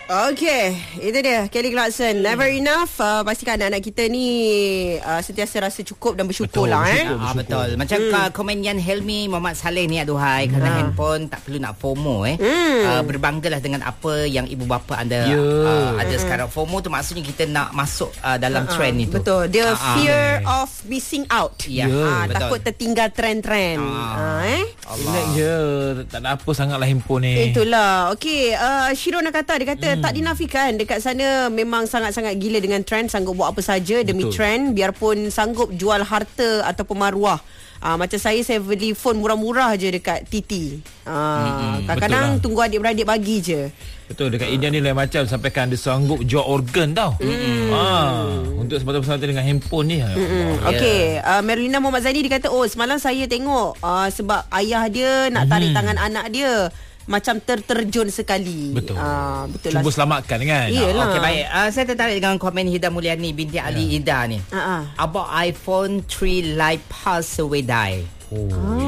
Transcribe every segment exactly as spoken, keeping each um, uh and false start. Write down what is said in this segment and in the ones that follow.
Okey, itu dia Kelly Clarkson. Never enough. Uh, pastikan anak-anak kita ni uh, sentiasa rasa cukup dan bersyukur betul, lah bersyukur, eh. bersyukur. Ah, betul. Macam hmm. komen Yan Helmi Muhammad Saleh ni aduhai kerana hmm. handphone tak perlu nak FOMO eh. Hmm. Uh, berbanggalah dengan apa yang ibu bapa anda yeah. uh, ada hmm. sekarang. FOMO tu maksudnya kita nak masuk uh, dalam uh-huh. trend itu. Betul. Dia uh-huh. fear yeah. of missing out. Ya, yeah. betul. Takut tertinggal trend-trend. uh. Uh, eh. Relax je. Tak ada apa sangatlah handphone ni. Itulah. Okey, uh, Shirona kata dia kata hmm. tak dinafikan dekat sana memang sangat-sangat gila dengan trend, sanggup buat apa saja demi Betul. trend, biarpun sanggup jual harta ataupun maruah. Uh, macam saya saya beli phone murah-murah je dekat T T. Uh, hmm, kadang-kadang lah. tunggu adik-beradik bagi je. Betul, dekat India ni lain macam, sampaikan dia sanggup jual organ tau. Mm. Ha, untuk semata-mata dengan handphone ni. Mm-hmm. Okey, uh, Merlina Muhammad Zaini dia kata, "Oh, semalam saya tengok uh, sebab ayah dia nak tarik mm. tangan anak dia. Macam terterjun sekali." Betul. Uh, betul Cuba lah. selamatkan kan. Iyalah. Okey, baik. Uh, saya tertarik dengan komen Hida Mulyani binti yeah. Ali Ida ni. Uh-uh. About iPhone three Lite pass away die. Oh,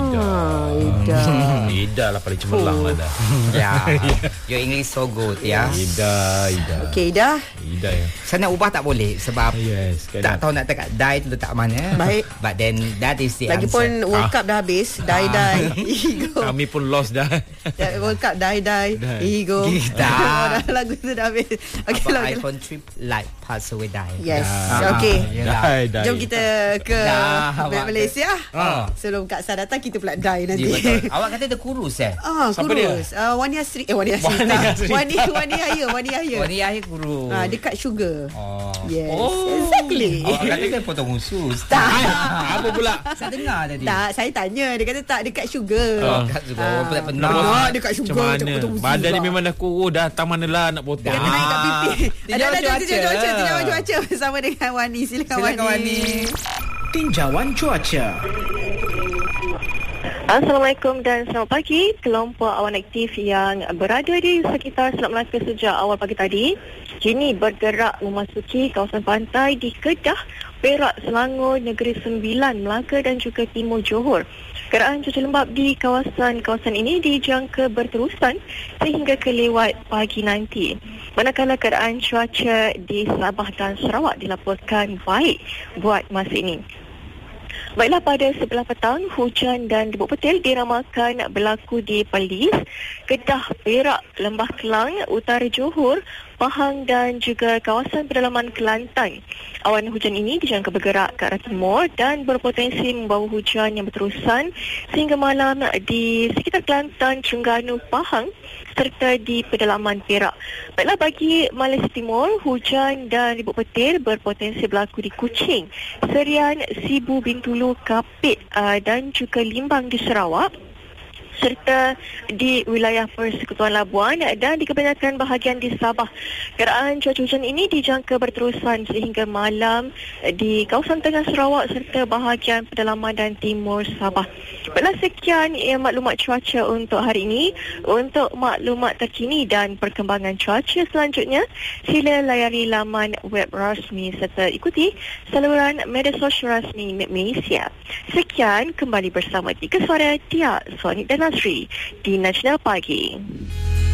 ah, Ida. Ida. Ida lah paling cemerlang oh. lah dah. Ya. Your English so good ya. Ida, Ida. Okey, Ida. Ida ya. Saya nak ubah tak boleh sebab yes, tak tahu nak dekat die tu letak mana. Baik. But then that is the Lagipun answer. World Cup dah habis. Die die. Ego. Kami pun lost dah. World Cup die die. Ego. Kita. Lagu tu dah habis. Okey, lah. iPhone three Lite pass away die. Yes. Ah, Okey. Die, die. Jom kita ke Malaysia. Ah. Sebelum Kak Sa datang kita pula die nanti. Ya, betul. Awak kata dia kurus eh? Ah, siapa kurus. Uh, Wani Asri. Eh, Wani Asri. Wani Asri. Wani Wani Yahya, Wani Yahya. Wani Yahya kurus. Ah, dekat sugar. Oh. Yes. Oh. Exactly. Awak kata dia potong usus. Tak. Apa pula? Saya dengar tadi. Tak, saya tanya. Dia kata tak dekat sugar. Oh, dekat sugar. Oh, tak pernah. Nah, dekat Macam sugar. mana? Badan dia memang dah kurus, dah tak manalah nak potong. Dia kena naik kat pipi. Ada ada Tinjauan tinjauan cuaca, tinjauan cuaca bersama dengan Wani. Silakan Wani. Silakan Wani. Tinjauan cuaca. Assalamualaikum dan selamat pagi kelompok awan aktif yang berada di sekitar Selat Melaka sejak awal pagi tadi kini bergerak memasuki kawasan pantai di Kedah, Perak, Selangor, Negeri Sembilan, Melaka dan juga Timur Johor. Pergerakan cuaca lembap di kawasan-kawasan ini dijangka berterusan sehingga ke lewat pagi nanti. Manakala keadaan cuaca di Sabah dan Sarawak dilaporkan baik buat masa ini. Baiklah, pada sebelah petang, hujan dan debuk petir diramalkan berlaku di Perlis, Kedah, Perak, Lembah Kelang, Utara Johor, Pahang dan juga kawasan pedalaman Kelantan. Awan hujan ini dijangka bergerak ke arah timur dan berpotensi membawa hujan yang berterusan sehingga malam di sekitar Kelantan, Terengganu, Pahang serta di pedalaman Perak. Baiklah, bagi Malaysia Timur, hujan dan ribut petir berpotensi berlaku di Kuching, Serian, Sibu, Bintulu, Kapit uh, dan juga Limbang di Sarawak serta di wilayah Persekutuan Labuan dan di kebanyakan bahagian di Sabah. Pergerakan cuaca hujan ini dijangka berterusan sehingga malam di kawasan tengah Sarawak serta bahagian pedalaman dan timur Sabah. Baiklah, sekian ya, maklumat cuaca untuk hari ini. Untuk maklumat terkini dan perkembangan cuaca selanjutnya, sila layari laman web rasmi serta ikuti saluran media sosial rasmi Malaysia. Sekian, kembali bersama Tiga Suara Tia, Sonik dan Nasri di Nasional Pagi.